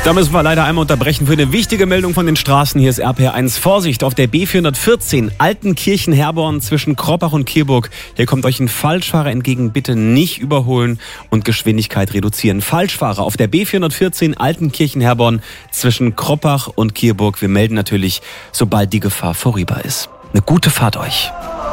Da müssen wir leider einmal unterbrechen für eine wichtige Meldung von den Straßen. Hier ist RPR1. Vorsicht, auf der B414 Altenkirchen-Herborn zwischen Kroppach und Kierburg. Hier kommt euch ein Falschfahrer entgegen. Bitte nicht überholen und Geschwindigkeit reduzieren. Falschfahrer auf der B414 Altenkirchen-Herborn zwischen Kroppach und Kierburg. Wir melden natürlich, sobald die Gefahr vorüber ist. Eine gute Fahrt euch.